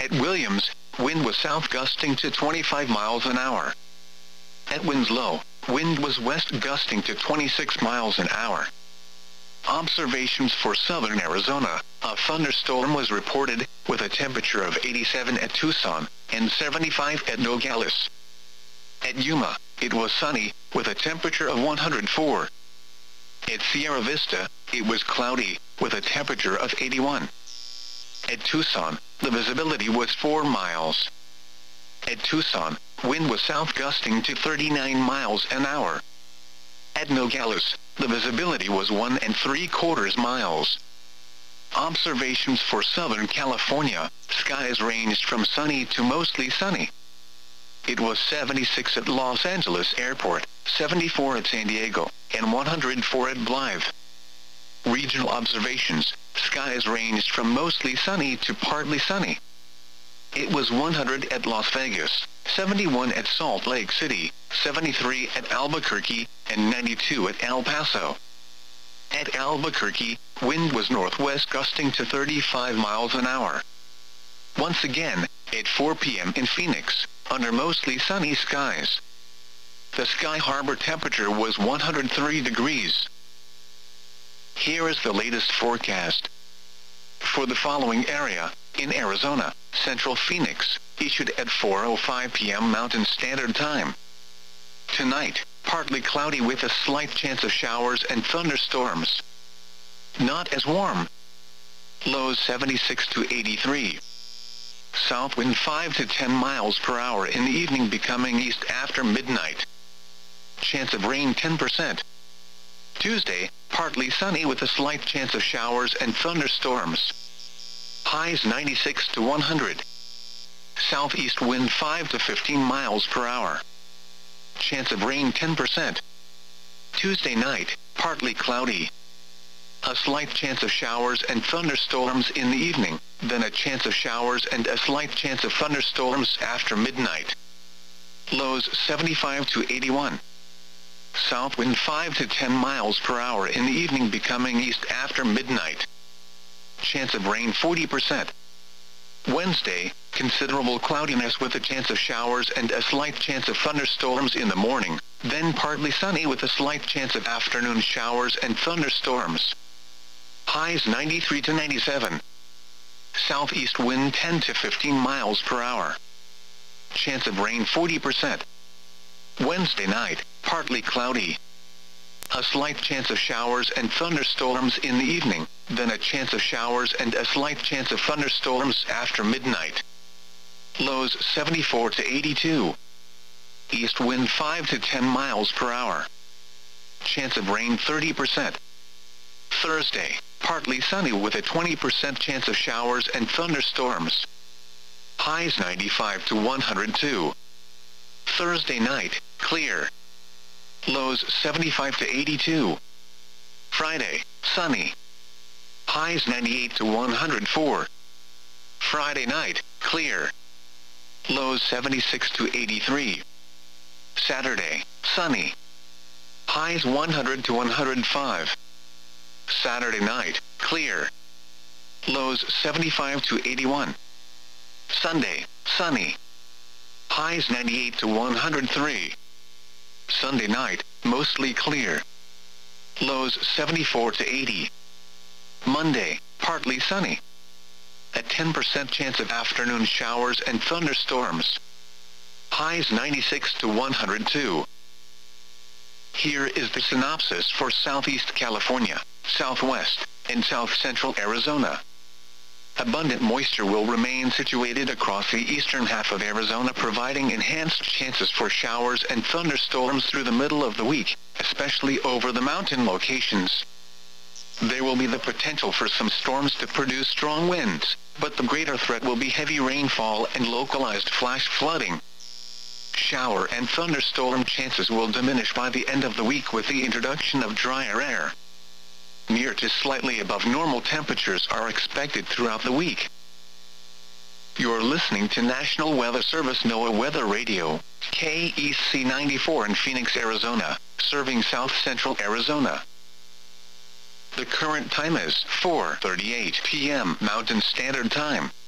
At Williams, wind was south gusting to 25 miles an hour. At Winslow, wind was west gusting to 26 miles an hour. Observations for southern Arizona, a thunderstorm was reported, with a temperature of 87 at Tucson, and 75 at Nogales. At Yuma, it was sunny, with a temperature of 104. At Sierra Vista, it was cloudy, with a temperature of 81. At Tucson, the visibility was 4 miles. At Tucson, wind was south gusting to 39 miles an hour. At Nogales, the visibility was 1 3/4 miles. Observations for Southern California, skies ranged from sunny to mostly sunny. It was 76 at Los Angeles Airport, 74 at San Diego, and 104 at Blythe. Regional observations, skies ranged from mostly sunny to partly sunny. It was 100 at Las Vegas, 71 at Salt Lake City, 73 at Albuquerque, and 92 at El Paso. At Albuquerque, wind was northwest gusting to 35 miles an hour. Once again, at 4 p.m. in Phoenix, under mostly sunny skies. The Sky Harbor temperature was 103 degrees. Here is the latest forecast. For the following area, in Arizona, Central Phoenix, issued at 4:05 p.m. Mountain Standard Time. Tonight, partly cloudy with a slight chance of showers and thunderstorms. Not as warm. Lows 76 to 83. South wind 5 to 10 miles per hour in the evening, becoming east after midnight. Chance of rain 10%. Tuesday, partly sunny with a slight chance of showers and thunderstorms. Highs 96 to 100. Southeast wind 5 to 15 miles per hour. Chance of rain 10%. Tuesday night, partly cloudy. A slight chance of showers and thunderstorms in the evening, then a chance of showers and a slight chance of thunderstorms after midnight. Lows 75 to 81. South wind 5 to 10 miles per hour in the evening, becoming east after midnight. Chance of rain 40%. Wednesday, considerable cloudiness with a chance of showers and a slight chance of thunderstorms in the morning, then partly sunny with a slight chance of afternoon showers and thunderstorms. Highs 93 to 97. Southeast wind 10 to 15 miles per hour. Chance of rain 40%. Wednesday night, partly cloudy. A slight chance of showers and thunderstorms in the evening, then a chance of showers and a slight chance of thunderstorms after midnight. Lows 74 to 82. East wind 5 to 10 miles per hour. Chance of rain 30%. Thursday, partly sunny with a 20% chance of showers and thunderstorms. Highs 95 to 102. Thursday night, clear. Lows 75 to 82. Friday, sunny. Highs 98 to 104. Friday night, clear. Lows 76 to 83. Saturday, sunny. Highs 100 to 105. Saturday night, clear. Lows 75 to 81. Sunday, sunny. Highs 98 to 103. Sunday night, mostly clear. Lows 74 to 80. Monday, partly sunny. A 10% chance of afternoon showers and thunderstorms. Highs 96 to 102. Here is the synopsis for Southeast California, Southwest, and South Central Arizona. Abundant moisture will remain situated across the eastern half of Arizona, providing enhanced chances for showers and thunderstorms through the middle of the week, especially over the mountain locations. There will be the potential for some storms to produce strong winds, but the greater threat will be heavy rainfall and localized flash flooding. Shower and thunderstorm chances will diminish by the end of the week with the introduction of drier air. Near to slightly above normal temperatures are expected throughout the week. You're listening to National Weather Service NOAA Weather Radio, KEC 94 in Phoenix, Arizona, serving South Central Arizona. The current time is 4:38 p.m. Mountain Standard Time.